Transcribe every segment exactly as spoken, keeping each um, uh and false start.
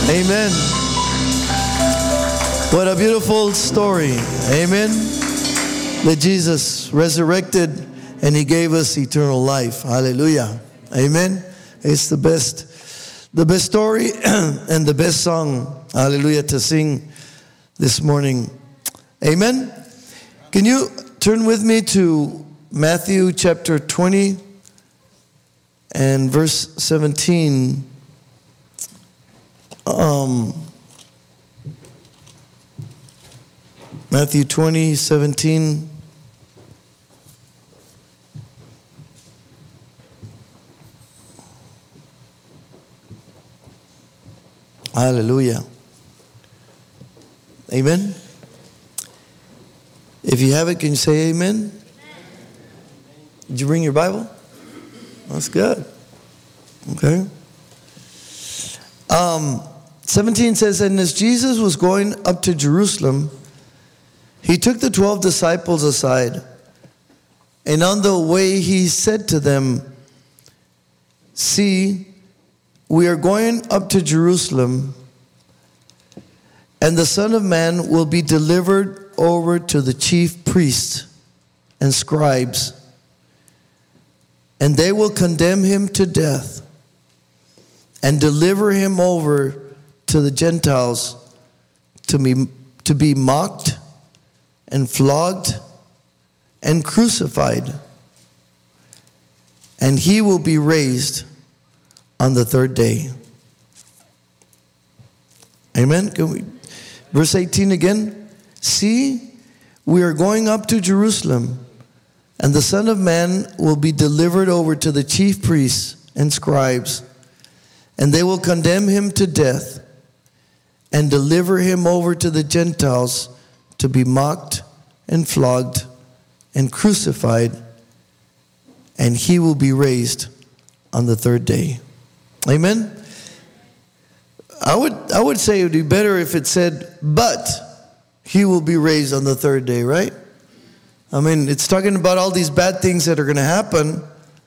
Amen. What a beautiful story. Amen. That Jesus resurrected and he gave us eternal life. Hallelujah. Amen. It's the best, the best story and the best song. Hallelujah, to sing this morning. Amen. Can you turn with me to Matthew chapter twenty and verse seventeen? Um, Matthew twenty, seventeen. Hallelujah. Amen. If you have it, can you say amen? Amen. Did you bring your Bible? That's good. Okay. Um, seventeen says, and as Jesus was going up to Jerusalem, he took the twelve disciples aside, and on the way he said to them, see, we are going up to Jerusalem, and the Son of Man will be delivered over to the chief priests and scribes, and they will condemn him to death and deliver him over to the Gentiles to be, to be mocked and flogged and crucified. And he will be raised on the third day. Amen. Can we, verse eighteen again. See, we are going up to Jerusalem, and the Son of Man will be delivered over to the chief priests and scribes, and they will condemn him to death and deliver him over to the Gentiles to be mocked and flogged and crucified, and he will be raised on the third day. Amen. I would I would say it would be better if it said, but he will be raised on the third day, right? I mean, it's talking about all these bad things that are going to happen.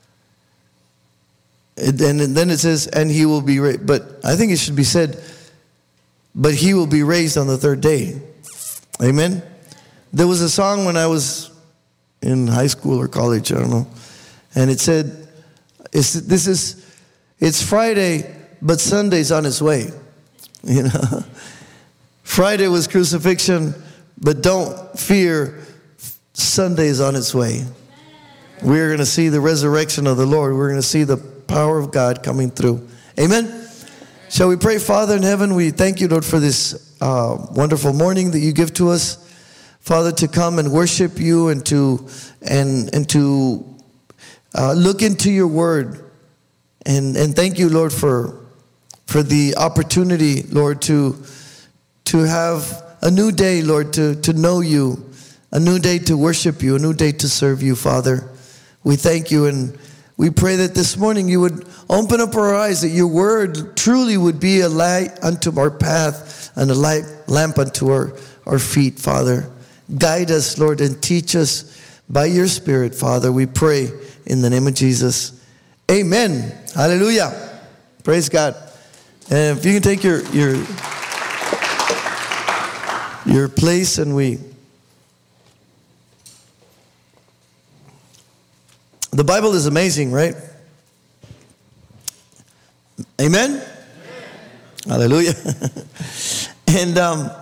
And then it says, and he will be raised. But I think it should be said, but he will be raised on the third day. Amen. There was a song when I was in high school or college, I don't know. And it said, it's, this is, it's Friday, but Sunday's on its way. You know, Friday was crucifixion, but don't fear, Sunday's on its way. We're going to see the resurrection of the Lord. We're going to see the power of God coming through. Amen. Shall we pray? Father in heaven, we thank you, Lord, for this uh, wonderful morning that you give to us. Father, to come and worship you and to and and to uh, look into your word. And and thank you, Lord, for for the opportunity, Lord, to to have a new day, Lord, to, to know you, a new day to worship you, a new day to serve you, Father. We thank you, and we pray that this morning you would open up our eyes, that your word truly would be a light unto our path and a light lamp unto our, our feet, Father. Guide us, Lord, and teach us by your Spirit, Father. We pray in the name of Jesus. Amen. Hallelujah. Praise God. And if you can take your your your place, and we the Bible is amazing, right? Amen. Amen. Hallelujah. and um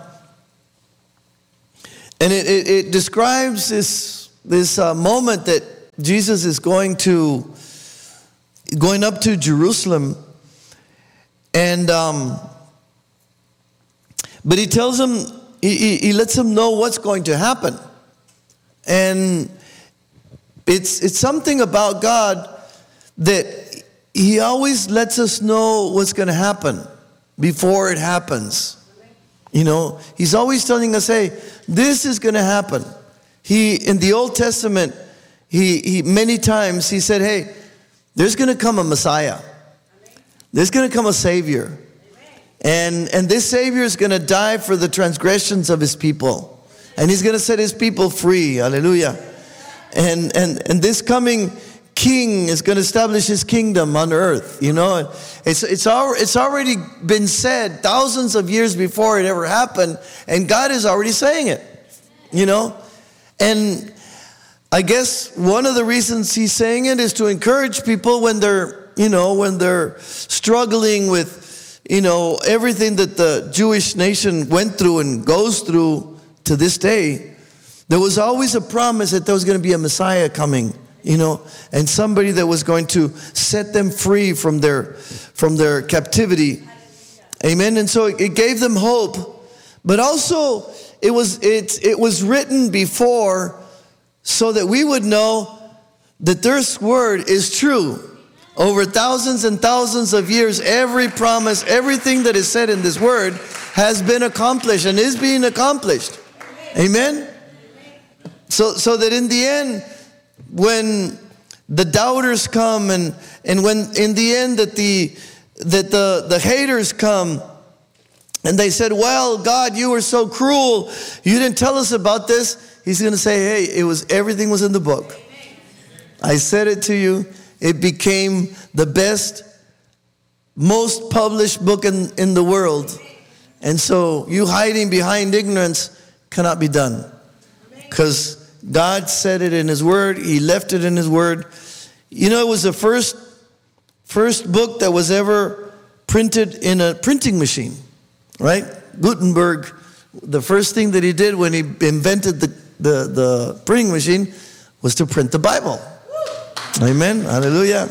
and it, it, it describes this this uh, moment that Jesus is going to going up to Jerusalem. And, um, but he tells him, he, he, he lets him know what's going to happen. And it's, it's something about God that he always lets us know what's going to happen before it happens. You know, he's always telling us, hey, this is going to happen. He, in the Old Testament, he, he many times he said, hey, there's going to come a Messiah. There's going to come a Savior. And, and this Savior is going to die for the transgressions of his people. And he's going to set his people free. Hallelujah. And, and, and this coming king is going to establish his kingdom on earth. You know, it's, it's, al- it's already been said thousands of years before it ever happened, and God is already saying it, you know. And I guess one of the reasons he's saying it is to encourage people when they're, you know, when they're struggling with, you know, everything that the Jewish nation went through and goes through to this day. There was always a promise that there was going to be a Messiah coming, you know, and somebody that was going to set them free from their from their captivity. Amen. And so it gave them hope, but also it was it it was written before so that we would know that this word is true. Over thousands and thousands of years, every promise, everything that is said in this word has been accomplished and is being accomplished. Amen. So, so that in the end, when the doubters come, and and when in the end that the that the the haters come, and they said, "Well, God, you were so cruel. You didn't tell us about this." He's going to say, "Hey, it was everything was in the book. I said it to you. It became the best, most published book in in the world, and so you hiding behind ignorance cannot be done, because God said it in His Word. He left it in His Word. You know, it was the first first book that was ever printed in a printing machine, right? Gutenberg, the first thing that he did when he invented the, the, the printing machine was to print the Bible. Amen. Hallelujah.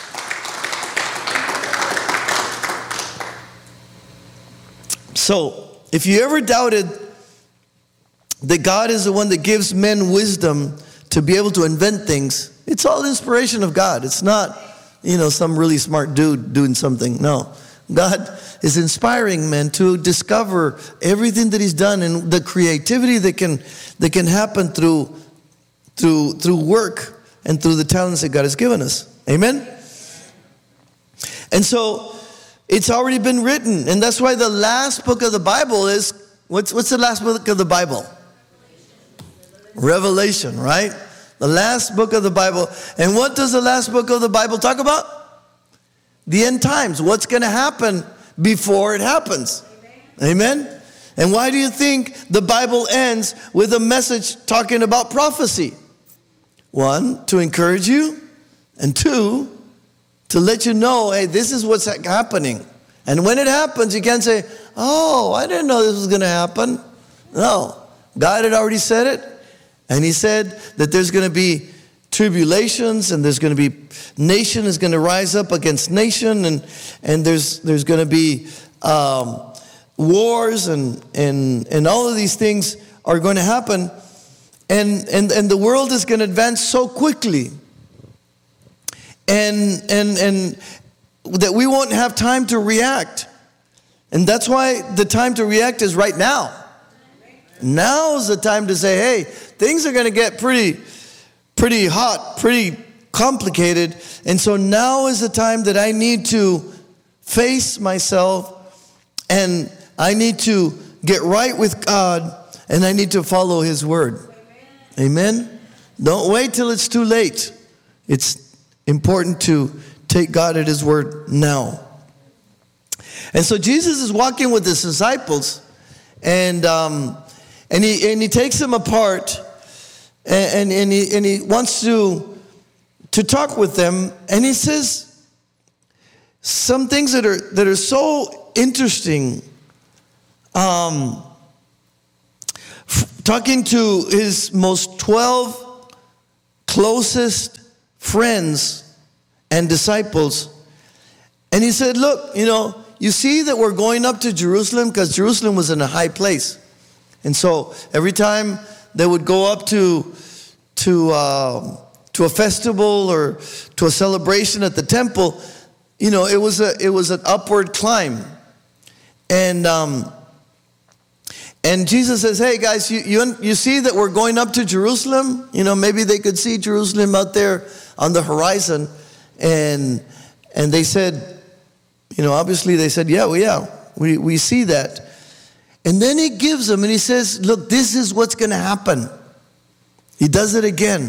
So, if you ever doubted that God is the one that gives men wisdom to be able to invent things, it's all inspiration of God. It's not, you know, some really smart dude doing something. No. God is inspiring men to discover everything that He's done and the creativity that can that can happen through through through work and through the talents that God has given us. Amen? And so it's already been written, and that's why the last book of the Bible is, what's what's the last book of the Bible? Revelation, right? The last book of the Bible. And what does the last book of the Bible talk about? The end times. What's going to happen before it happens. Amen? Amen? And why do you think the Bible ends with a message talking about prophecy? One, to encourage you. And two, to let you know, hey, this is what's happening. And when it happens, you can't say, oh, I didn't know this was going to happen. No. God had already said it. And He said that there's going to be tribulations, and there's going to be, nation is going to rise up against nation, and and there's there's going to be um, wars, and and and all of these things are going to happen, and and and the world is going to advance so quickly, and and and that we won't have time to react, and that's why the time to react is right now. Now is the time to say, hey, things are going to get pretty, pretty hot, pretty complicated. And so now is the time that I need to face myself, and I need to get right with God, and I need to follow His word. Amen? Amen? Don't wait till it's too late. It's important to take God at His word now. And so Jesus is walking with His disciples, and um, And he and he takes them apart, and, and, and he and he wants to to talk with them, and he says some things that are that are so interesting. Um, f- talking to his most twelve closest friends and disciples, and he said, "Look, you know, you see that we're going up to Jerusalem, because Jerusalem was in a high place." And so every time they would go up to to uh, to a festival or to a celebration at the temple, you know, it was a it was an upward climb. And um, and Jesus says, "Hey guys, you, you you see that we're going up to Jerusalem? You know, maybe they could see Jerusalem out there on the horizon." And and they said, you know, obviously they said, "Yeah, well, yeah, we we see that." And then He gives them, and He says, look, this is what's going to happen. He does it again.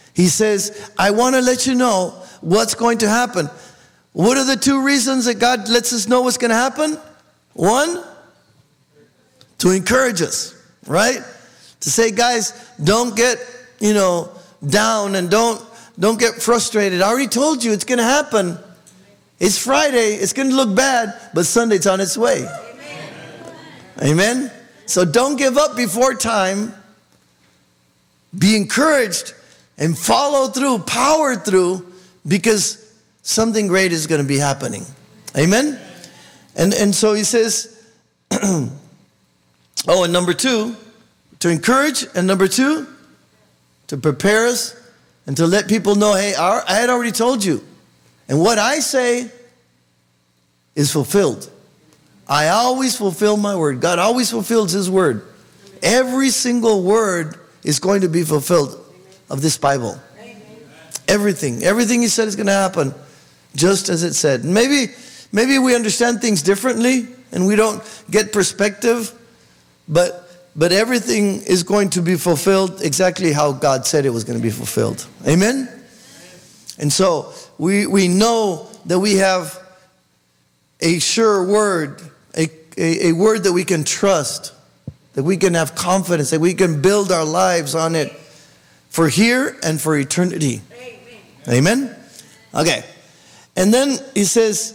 He says, I want to let you know what's going to happen. What are the two reasons that God lets us know what's going to happen? One, to encourage us, right? To say, guys, don't get, you know, down and don't don't get frustrated. I already told you it's going to happen. It's Friday. It's going to look bad, but Sunday's on its way. Amen. Amen? So don't give up before time. Be encouraged and follow through, power through, because something great is going to be happening. Amen? And, and so he says, oh, and number two, to encourage, and number two, to prepare us and to let people know, hey, I had already told you. And what I say is fulfilled. I always fulfill my word. God always fulfills his word. Every single word is going to be fulfilled of this Bible. Everything. Everything he said is going to happen just as it said. Maybe, maybe we understand things differently and we don't get perspective, but But everything is going to be fulfilled exactly how God said it was going to be fulfilled. Amen? And so we we know that we have a sure word, a, a, a word that we can trust, that we can have confidence, that we can build our lives on it for here and for eternity. Amen? Amen? Okay. And then he says,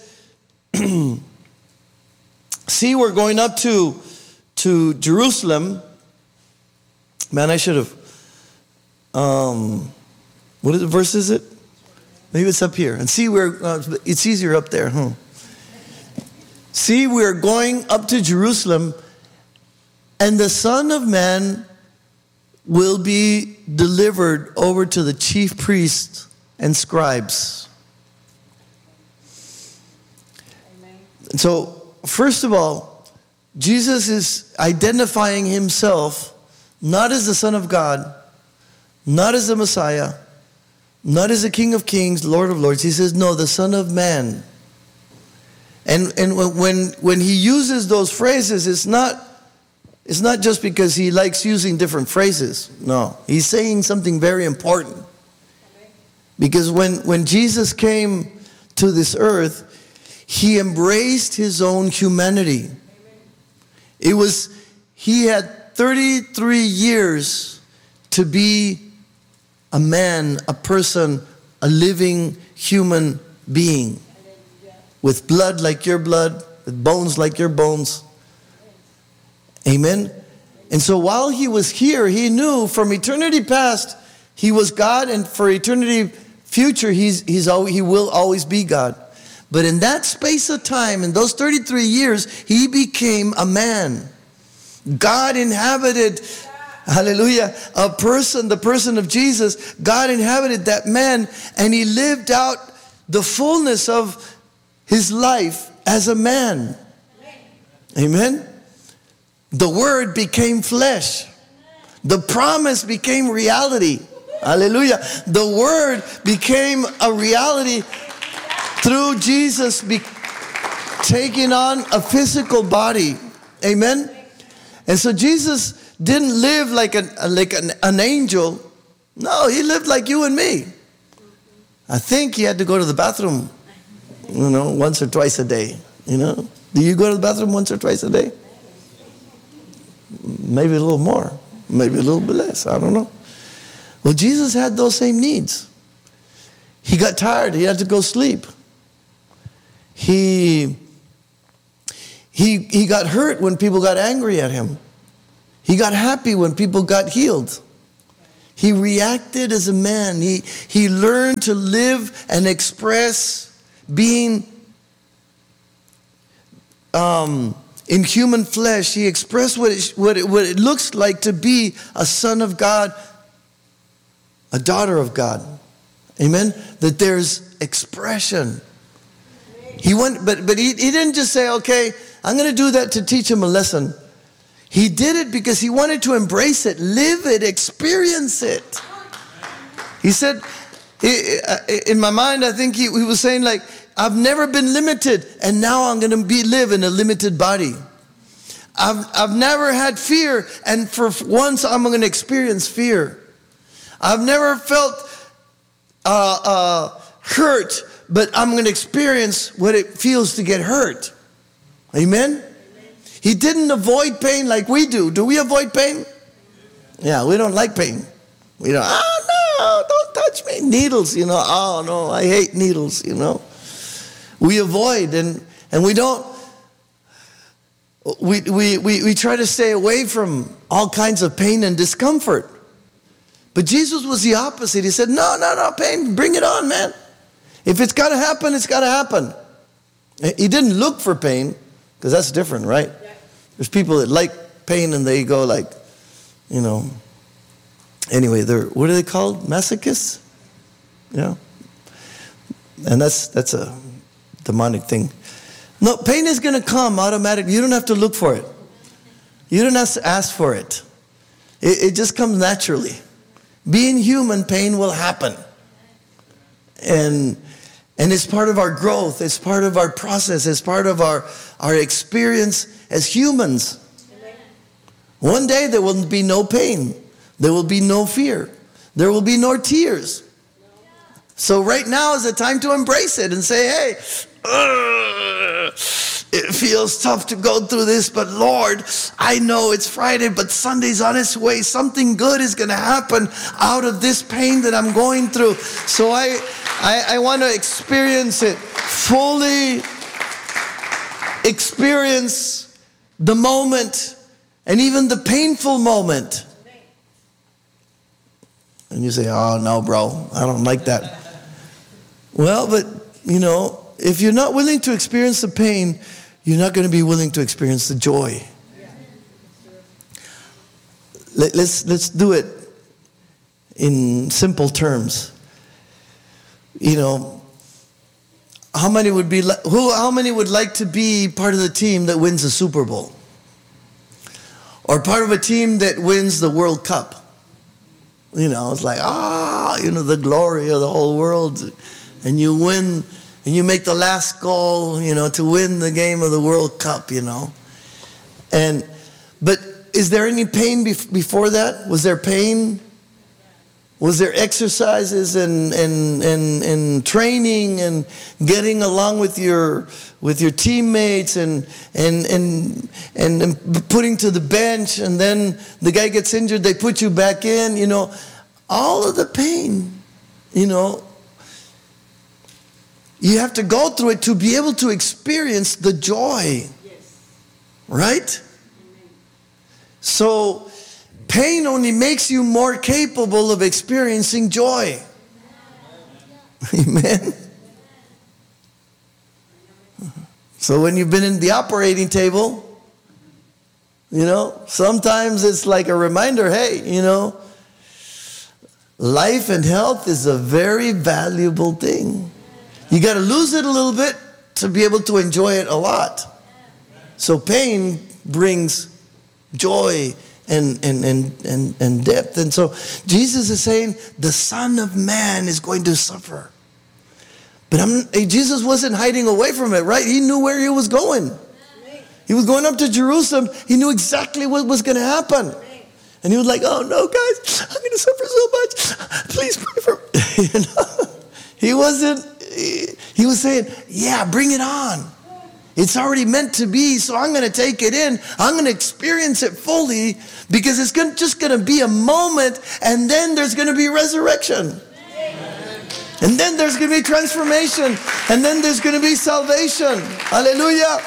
see, we're going up to to Jerusalem. Man, I should have, um, what is the verse is it? Maybe it's up here. And see, we're, uh, it's easier up there, huh? See, we're going up to Jerusalem, and the Son of Man will be delivered over to the chief priests and scribes. Amen. So, first of all, Jesus is identifying himself not as the Son of God, not as the Messiah, not as the King of Kings, Lord of Lords. He says, no, the Son of Man. And and when when he uses those phrases, it's not it's not just because he likes using different phrases. No, he's saying something very important. Because when, when Jesus came to this earth, he embraced his own humanity. It was, he had thirty-three years to be a man, a person, a living human being. With blood like your blood, with bones like your bones. Amen? And so while he was here, he knew from eternity past, he was God, and for eternity future, he's, he's always, he will always be God. But in that space of time, in those thirty-three years, he became a man. God inhabited, hallelujah, a person, the person of Jesus. God inhabited that man, and he lived out the fullness of his life as a man. Amen? The word became flesh. The promise became reality. Hallelujah. The word became a reality through Jesus be- taking on a physical body. Amen? And so Jesus didn't live like an, like an, an angel. No, he lived like you and me. I think he had to go to the bathroom, you know, once or twice a day. You know, do you go to the bathroom once or twice a day? Maybe a little more, maybe a little bit less. I don't know. Well, Jesus had those same needs. He got tired. He had to go sleep. He, he, he got hurt when people got angry at him. He got happy when people got healed. He reacted as a man. He, he learned to live and express being um, in human flesh. He expressed what it, what, it, what it looks like to be a son of God, a daughter of God. Amen? That there's expression. He went, but, but he, he didn't just say, okay, I'm going to do that to teach him a lesson. He did it because he wanted to embrace it, live it, experience it. He said, in my mind, I think he, he was saying like, I've never been limited, and now I'm going to be live in a limited body. I've, I've never had fear, and for once I'm going to experience fear. I've never felt uh, uh, hurt, but I'm going to experience what it feels to get hurt. Amen? He didn't avoid pain like we do. Do we avoid pain? Yeah, we don't like pain. We don't, oh no, don't touch me. Needles, you know, oh no, I hate needles, you know. We avoid and, and we don't, we, we, we, we try to stay away from all kinds of pain and discomfort. But Jesus was the opposite. He said, no, no, no, pain, bring it on, man. If it's got to happen, it's got to happen. He didn't look for pain, because that's different, right? There's people that like pain and they go like, you know, anyway, they're, what are they called? Masochists? Yeah. And that's that's a demonic thing. No, pain is going to come automatically. You don't have to look for it. You don't have to ask for it. It, it just comes naturally. Being human, pain will happen. And and it's part of our growth. It's part of our process. It's part of our, our experience as humans. Amen. One day there will be no pain. There will be no fear. There will be no tears. So right now is the time to embrace it and say, hey, uh, it feels tough to go through this, but Lord, I know it's Friday, but Sunday's on its way. Something good is going to happen out of this pain that I'm going through. So I, I, I want to experience it fully, experience the moment and even the painful moment. And you say, oh, no, bro, I don't like that. Well, but, you know, if you're not willing to experience the pain, you're not going to be willing to experience the joy. Let, let's, let's do it in simple terms. You know, how many would be li- who? How many would like to be part of the team that wins the Super Bowl? Or part of a team that wins the World Cup? You know, it's like, ah, you know, the glory of the whole world. And you win, and you make the last goal, you know, to win the game of the World Cup, you know. And, but is there any pain bef- before that? Was there pain? Was there exercises and, and, and, and training and getting along with your, with your teammates and, and, and, and, and putting to the bench, and then the guy gets injured, they put you back in, you know. All of the pain, you know. You have to go through it to be able to experience the joy. Yes. Right? Amen. So, pain only makes you more capable of experiencing joy. Amen. So when you've been in the operating table, you know, sometimes it's like a reminder, hey, you know, life and health is a very valuable thing. You got to lose it a little bit to be able to enjoy it a lot. So pain brings joy and, and, and, and, and depth. And so Jesus is saying the Son of Man is going to suffer. But I'm, Jesus wasn't hiding away from it, right? He knew where he was going. He was going up to Jerusalem. He knew exactly what was going to happen. And he was like, oh no, guys, I'm going to suffer so much. Please pray for me. You know? He wasn't, he, he was saying, yeah, bring it on. It's already meant to be, so I'm going to take it in. I'm going to experience it fully because it's gonna, just going to be a moment, and then there's going to be resurrection. And then there's going to be transformation, and then there's going to be salvation. Hallelujah.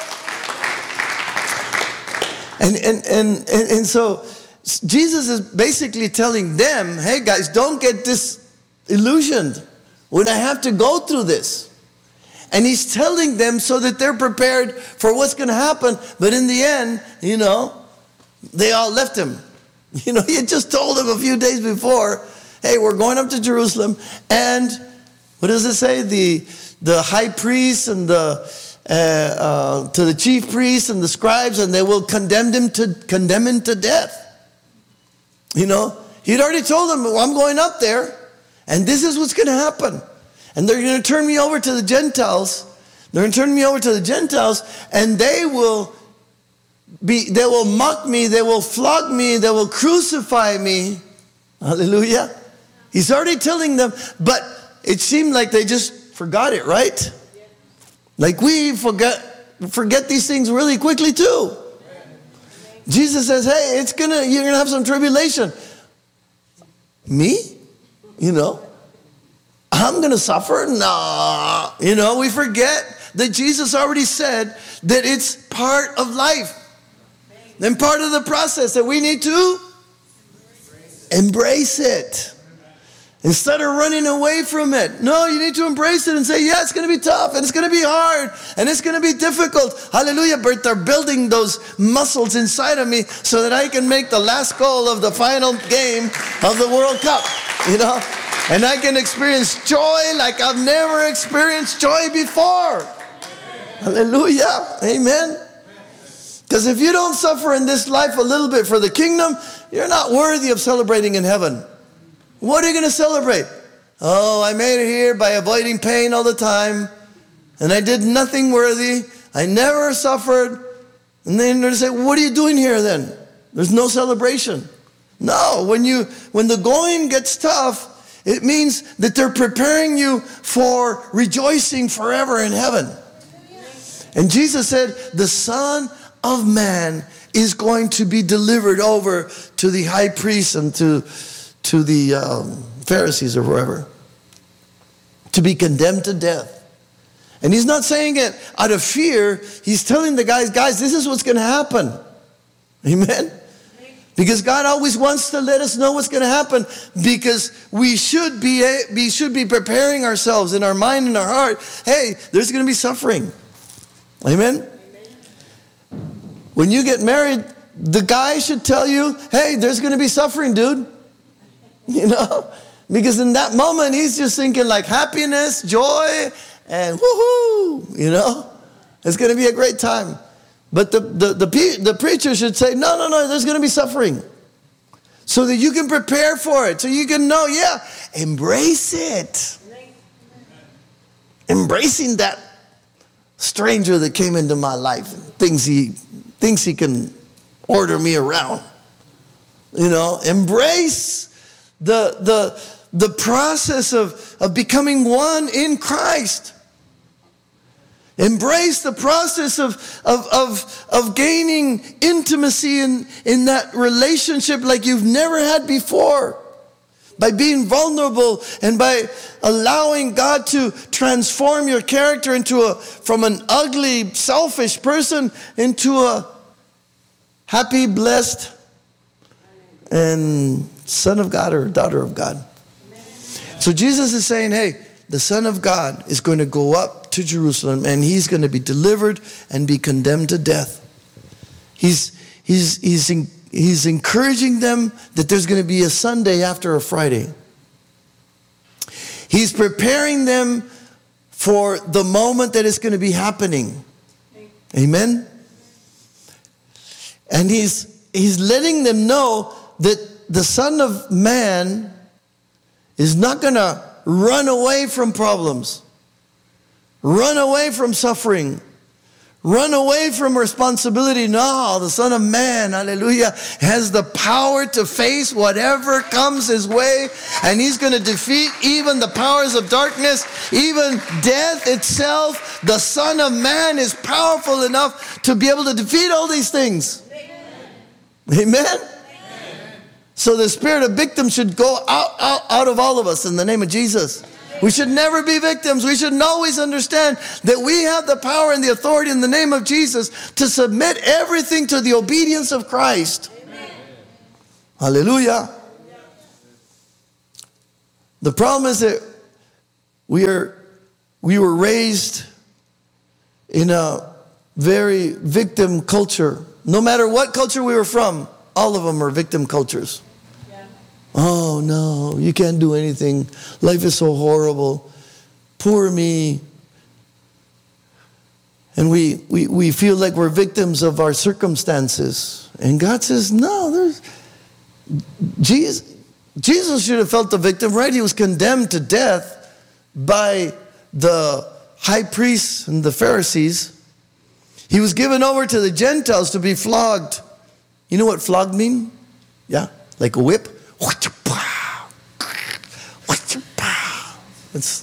And, and, and, and, and so Jesus is basically telling them, hey guys, don't get disillusioned when I have to go through this. And he's telling them so that they're prepared for what's going to happen. But in the end, you know, they all left him. You know, he had just told them a few days before, hey, we're going up to Jerusalem. And what does it say? The, the high priests and the, uh, uh, to the chief priests and the scribes, and they will condemn him to, condemn him to death. You know, he'd already told them, well, I'm going up there, and this is what's going to happen. And they're going to turn me over to the Gentiles. They're going to turn me over to the Gentiles, and they will be, they will mock me, they will flog me, they will crucify me. Hallelujah. He's already telling them, but it seemed like they just forgot it, right? Like we forget, forget these things really quickly too. Jesus says, hey, it's gonna, you're going to have some tribulation. Me? You know? I'm going to suffer? Nah. You know, we forget that Jesus already said that it's part of life. And part of the process that we need to embrace it. Instead of running away from it. No, you need to embrace it and say, yeah, it's going to be tough and it's going to be hard and it's going to be difficult. Hallelujah, but they're building those muscles inside of me so that I can make the last goal of the final game of the World Cup, you know? And I can experience joy like I've never experienced joy before. Hallelujah, amen. Because if you don't suffer in this life a little bit for the kingdom, you're not worthy of celebrating in heaven. What are you going to celebrate? Oh, I made it here by avoiding pain all the time. And I did nothing worthy. I never suffered. And then they say, what are you doing here then? There's no celebration. No, when you when the going gets tough, it means that they're preparing you for rejoicing forever in heaven. And Jesus said, the Son of Man is going to be delivered over to the high priest and to to the um, Pharisees or whoever, to be condemned to death. And he's not saying it out of fear. He's telling the guys, guys, this is what's going to happen. Amen? Because God always wants to let us know what's going to happen, because we should be, we should be preparing ourselves in our mind and our heart. Hey, there's going to be suffering. Amen? When you get married, the guy should tell you, hey, there's going to be suffering, dude. You know, because in that moment, he's just thinking like happiness, joy, and woohoo, you know, it's going to be a great time. But the, the, the, the preacher should say, no, no, no, there's going to be suffering. So that you can prepare for it. So you can know, yeah, embrace it. Embracing that stranger that came into my life and thinks he, thinks he can order me around. You know, embrace The, the, the process of, of becoming one in Christ. Embrace the process of, of, of, of gaining intimacy in, in that relationship like you've never had before. By being vulnerable and by allowing God to transform your character into a, from an ugly, selfish person into a happy, blessed, and Son of God or daughter of God. So Jesus is saying, hey, the Son of God is going to go up to Jerusalem and he's going to be delivered and be condemned to death. He's, he's, he's, in, he's encouraging them that there's going to be a Sunday after a Friday. He's preparing them for the moment that it's going to be happening. Amen? And he's, he's letting them know that the Son of Man is not going to run away from problems, run away from suffering, run away from responsibility. No, the Son of Man, hallelujah, has the power to face whatever comes his way, and he's going to defeat even the powers of darkness, even death itself. The Son of Man is powerful enough to be able to defeat all these things. Amen? Amen? So the spirit of victim should go out, out, out of all of us in the name of Jesus. We should never be victims. We should always understand that we have the power and the authority in the name of Jesus to submit everything to the obedience of Christ. Amen. Hallelujah. The problem is that we are we were raised in a very victim culture. No matter what culture we were from, all of them are victim cultures. Oh, no, you can't do anything. Life is so horrible. Poor me. And we, we, we feel like we're victims of our circumstances. And God says, no, there's... Jesus, Jesus should have felt the victim, right? He was condemned to death by the high priests and the Pharisees. He was given over to the Gentiles to be flogged. You know what flogged mean? Yeah, like a whip. It's,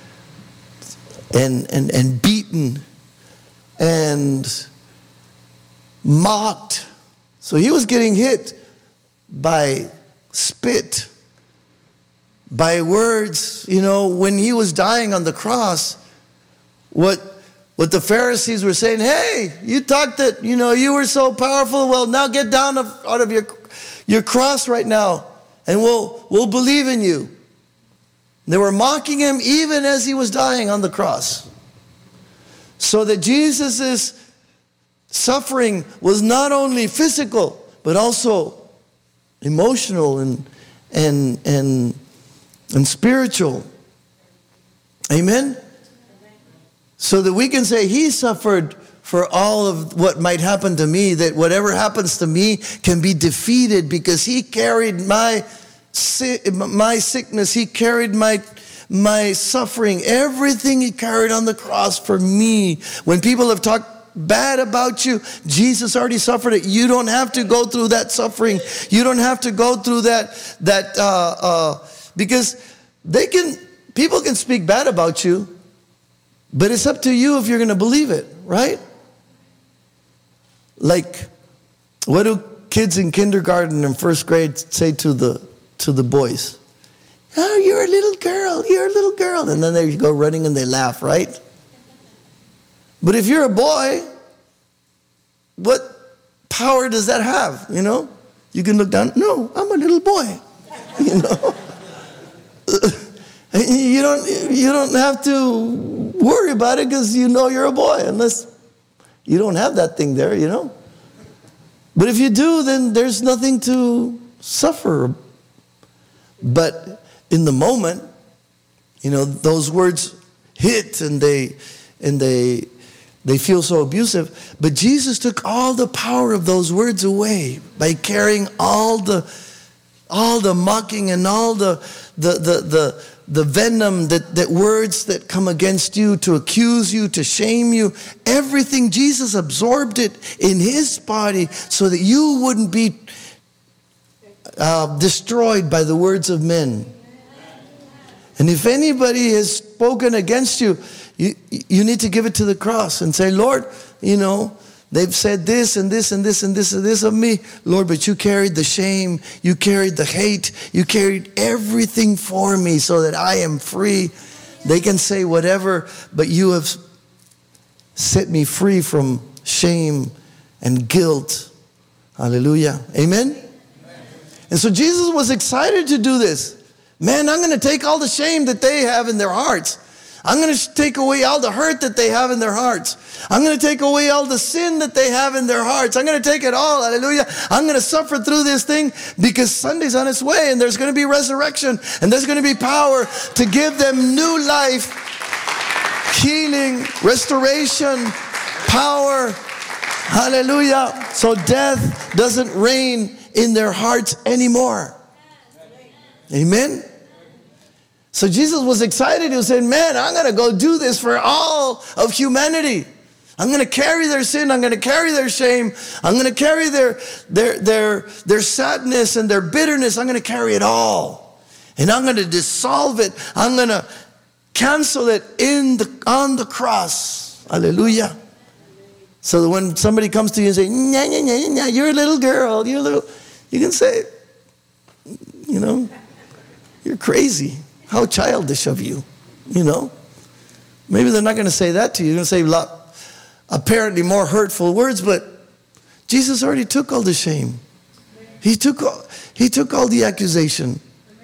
and, and, and beaten and mocked. So he was getting hit by spit, by words. You know, when he was dying on the cross, what, what the Pharisees were saying, hey, you thought that, you know, you were so powerful. Well, now get down of, out of your, your cross right now, and we'll, we'll believe in you. They were mocking him even as he was dying on the cross. So that Jesus' suffering was not only physical, but also emotional and, and, and, and spiritual. Amen? So that we can say he suffered for all of what might happen to me, that whatever happens to me can be defeated because he carried my my sickness, he carried my my suffering, everything he carried on the cross for me. When people have talked bad about you, Jesus already suffered it. You don't have to go through that suffering. You don't have to go through that that uh, uh, because they can people can speak bad about you, but it's up to you if you're going to believe it, right? Like, what do kids in kindergarten and first grade say to the to the boys? Oh, you're a little girl, you're a little girl. And then they go running and they laugh, right? But if you're a boy, what power does that have, you know? You can look down, no, I'm a little boy, you know? you don't, you don't have to worry about it because you know you're a boy, unless you don't have that thing there, you know? But if you do, then there's nothing to suffer. But in the moment, you know, those words hit and they and they they feel so abusive. But Jesus took all the power of those words away by carrying all the all the mocking and all the the the the, the venom that, that words that come against you to accuse you, to shame you. Everything, Jesus absorbed it in his body so that you wouldn't be uh, destroyed by the words of men. And if anybody has spoken against you, you, you need to give it to the cross and say, Lord, you know, they've said this and this and this and this and this of me. Lord, but you carried the shame. You carried the hate. You carried everything for me so that I am free. They can say whatever, but you have set me free from shame and guilt. Hallelujah. Amen? Amen. And so Jesus was excited to do this. Man, I'm going to take all the shame that they have in their hearts. I'm going to take away all the hurt that they have in their hearts. I'm going to take away all the sin that they have in their hearts. I'm going to take it all. Hallelujah. I'm going to suffer through this thing because Sunday's on its way and there's going to be resurrection and there's going to be power to give them new life, healing, restoration, power. Hallelujah. So death doesn't reign in their hearts anymore. Amen. So Jesus was excited. He was saying, man, I'm going to go do this for all of humanity. I'm going to carry their sin. I'm going to carry their shame. I'm going to carry their, their, their, their sadness and their bitterness. I'm going to carry it all. And I'm going to dissolve it. I'm going to cancel it in the, on the cross. Hallelujah. So that when somebody comes to you and say, nah, nah, nah, nah, you're a little girl, you're a little, you can say, you know, you're crazy. How childish of you, you know. Maybe they're not going to say that to you. They're going to say a lot, apparently more hurtful words, but Jesus already took all the shame. He took all, he took all the accusation.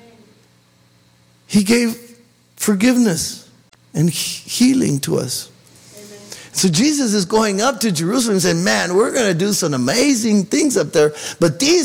He gave forgiveness and healing to us. So Jesus is going up to Jerusalem and saying, man, we're going to do some amazing things up there, but these